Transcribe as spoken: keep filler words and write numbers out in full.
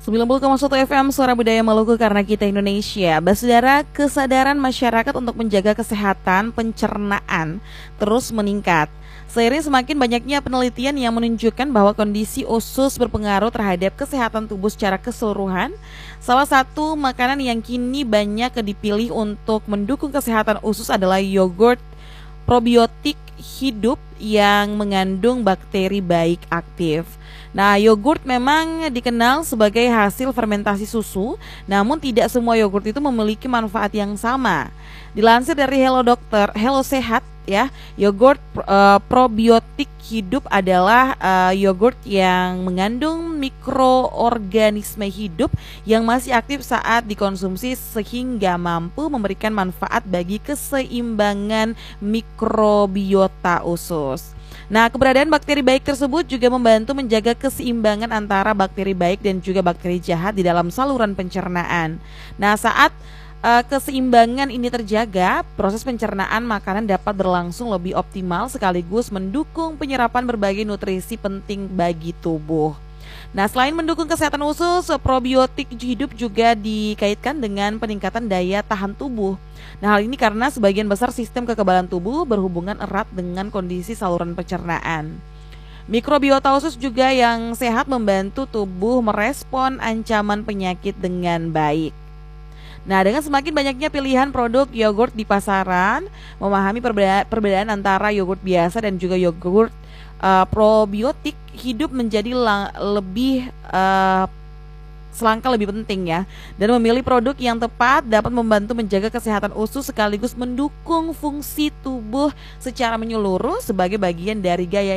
sembilan puluh koma satu F M Suara Budaya Maluku karena kita Indonesia. Saudara, kesadaran masyarakat untuk menjaga kesehatan pencernaan terus meningkat. Seiring semakin banyaknya penelitian yang menunjukkan bahwa kondisi usus berpengaruh terhadap kesehatan tubuh secara keseluruhan. Salah satu makanan yang kini banyak dipilih untuk mendukung kesehatan usus adalah yogurt probiotik hidup yang mengandung bakteri baik aktif. Nah, yogurt memang dikenal sebagai hasil fermentasi susu, namun tidak semua yogurt itu memiliki manfaat yang sama. Dilansir dari Hello Dokter, Hello Sehat ya, yogurt uh, probiotik hidup adalah uh, yogurt yang mengandung mikroorganisme hidup yang masih aktif saat dikonsumsi sehingga mampu memberikan manfaat bagi keseimbangan mikrobiota usus. Nah, keberadaan bakteri baik tersebut juga membantu menjaga keseimbangan antara bakteri baik dan juga bakteri jahat di dalam saluran pencernaan. Nah, saat uh, keseimbangan ini terjaga, proses pencernaan makanan dapat berlangsung lebih optimal sekaligus mendukung penyerapan berbagai nutrisi penting bagi tubuh. Nah, selain mendukung kesehatan usus, probiotik hidup juga dikaitkan dengan peningkatan daya tahan tubuh. Nah, hal ini karena sebagian besar sistem kekebalan tubuh berhubungan erat dengan kondisi saluran pencernaan. Mikrobiota usus juga yang sehat membantu tubuh merespon ancaman penyakit dengan baik. Nah, dengan semakin banyaknya pilihan produk yogurt di pasaran, memahami perbedaan, perbedaan antara yogurt biasa dan juga yogurt uh, probiotik hidup menjadi lang- lebih uh, selangkah lebih penting ya. Dan memilih produk yang tepat dapat membantu menjaga kesehatan usus sekaligus mendukung fungsi tubuh secara menyeluruh sebagai bagian dari gaya